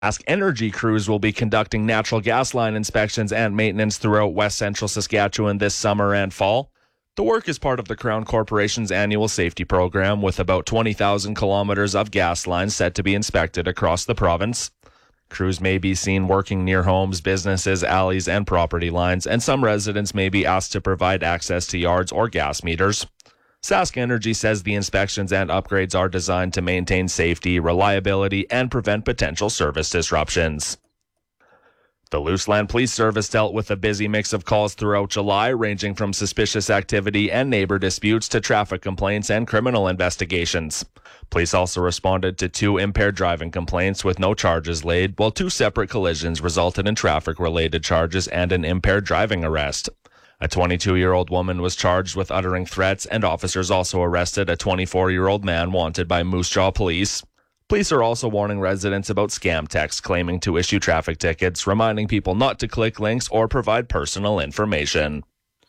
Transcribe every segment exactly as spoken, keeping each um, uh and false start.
Sask Energy crews will be conducting natural gas line inspections and maintenance throughout West Central Saskatchewan this summer and fall. The work is part of the Crown Corporation's annual safety program, with about twenty thousand kilometers of gas lines set to be inspected across the province. Crews may be seen working near homes, businesses, alleys, and property lines, and some residents may be asked to provide access to yards or gas meters. Sask Energy says the inspections and upgrades are designed to maintain safety, reliability, and prevent potential service disruptions. The Luseland Police Service dealt with a busy mix of calls throughout July, ranging from suspicious activity and neighbor disputes to traffic complaints and criminal investigations. Police also responded to two impaired driving complaints with no charges laid, while two separate collisions resulted in traffic-related charges and an impaired driving arrest. A twenty-two-year-old woman was charged with uttering threats, and officers also arrested a twenty-four-year-old man wanted by Moose Jaw Police. Police are also warning residents about scam texts claiming to issue traffic tickets, reminding people not to click links or provide personal information.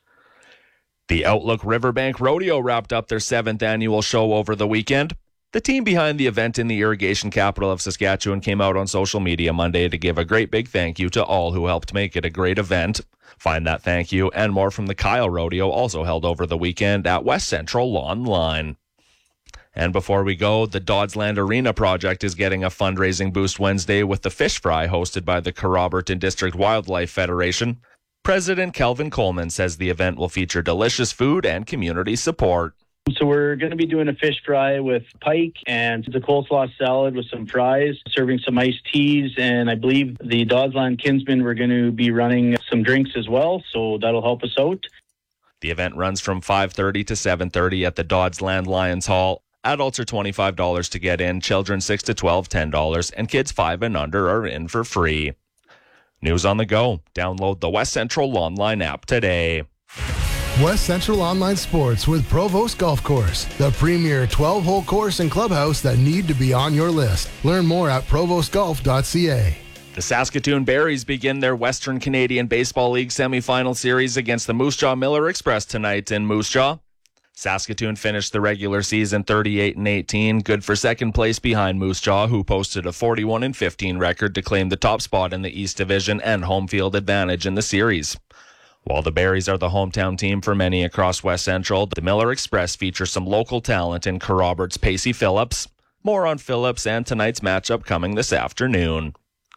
The Outlook Riverbank Rodeo wrapped up their seventh annual show over the weekend. The team behind the event in the irrigation capital of Saskatchewan came out on social media Monday to give a great big thank you to all who helped make it a great event. Find that thank you and more from the Kyle Rodeo, also held over the weekend at West Central Online. And before we go, the Dodsland Arena project is getting a fundraising boost Wednesday with the Fish Fry hosted by the Carroburton District Wildlife Federation. President Kelvin Coleman says the event will feature delicious food and community support. So we're going to be doing a fish fry with pike and the coleslaw salad with some fries, serving some iced teas, and I believe the Dodsland Kinsmen we're going to be running some drinks as well, so that'll help us out. The event runs from five thirty to seven thirty at the Dodsland Lions Hall. Adults are twenty-five dollars to get in, children six to twelve, ten dollars, and kids five and under are in for free. News on the go. Download the West Central Online app today. West Central Online Sports with Provost Golf Course, the premier twelve-hole course and clubhouse that need to be on your list. Learn more at provost golf dot c a. The Saskatoon Berries begin their Western Canadian Baseball League semifinal series against the Moose Jaw Miller Express tonight in Moose Jaw. Saskatoon finished the regular season thirty-eight and eighteen, good for second place behind Moose Jaw, who posted a forty-one and fifteen record to claim the top spot in the East Division and home field advantage in the series. While the Berries are the hometown team for many across West Central, the Miller Express features some local talent in Carroburt's Pacey Phillips. More on Phillips and tonight's matchup coming this afternoon.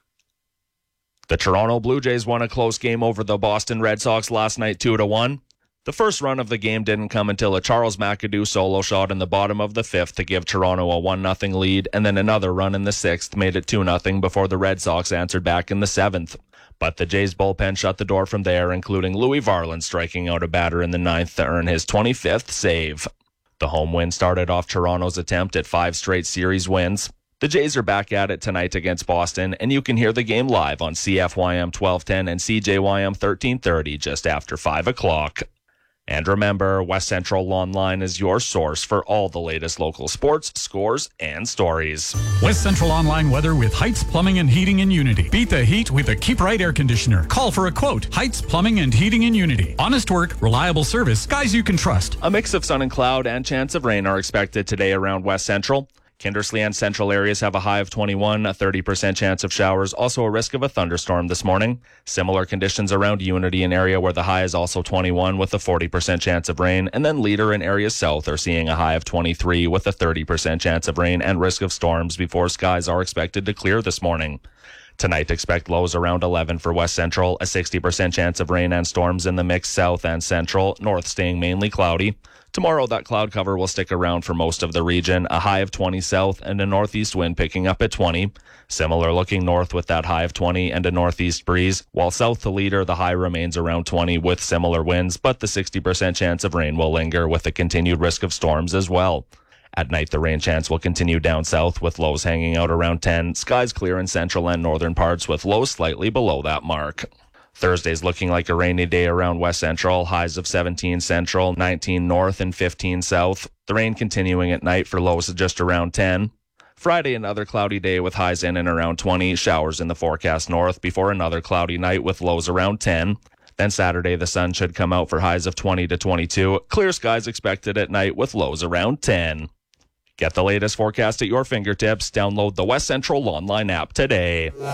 The Toronto Blue Jays won a close game over the Boston Red Sox last night two to one. The first run of the game didn't come until a Charles McAdoo solo shot in the bottom of the fifth to give Toronto a one nothing lead, and then another run in the sixth made it two nothing before the Red Sox answered back in the seventh. But the Jays bullpen shut the door from there, including Louis Varland striking out a batter in the ninth to earn his twenty-fifth save. The home win started off Toronto's attempt at five straight series wins. The Jays are back at it tonight against Boston, and you can hear the game live on C F Y M twelve ten and C J Y M thirteen thirty just after five o'clock. And remember, West Central Online is your source for all the latest local sports, scores, and stories. West Central Online weather with Heights Plumbing and Heating in Unity. Beat the heat with a Keep Right air conditioner. Call for a quote. Heights Plumbing and Heating in Unity. Honest work, reliable service, guys you can trust. A mix of sun and cloud and chance of rain are expected today around West Central. Kindersley and central areas have a high of twenty-one, a thirty percent chance of showers, also a risk of a thunderstorm this morning. Similar conditions around Unity, an area where the high is also twenty-one with a forty percent chance of rain, and then Leader and areas south are seeing a high of twenty-three with a thirty percent chance of rain and risk of storms before skies are expected to clear this morning. Tonight, expect lows around eleven for West Central, a sixty percent chance of rain and storms in the mix south and central, north staying mainly cloudy. Tomorrow, that cloud cover will stick around for most of the region, a high of twenty south and a northeast wind picking up at twenty. Similar looking north with that high of twenty and a northeast breeze, while south to Leader, the high remains around twenty with similar winds, but the sixty percent chance of rain will linger with a continued risk of storms as well. At night, the rain chance will continue down south with lows hanging out around ten. Skies clear in central and northern parts with lows slightly below that mark. Thursday's looking like a rainy day around West Central, highs of seventeen central, nineteen north, and fifteen south. The rain continuing at night for lows of just around ten. Friday, another cloudy day with highs in and around twenty, showers in the forecast north before another cloudy night with lows around ten. Then Saturday, the sun should come out for highs of twenty to twenty-two. Clear skies expected at night with lows around ten. Get the latest forecast at your fingertips. Download the West Central online app today.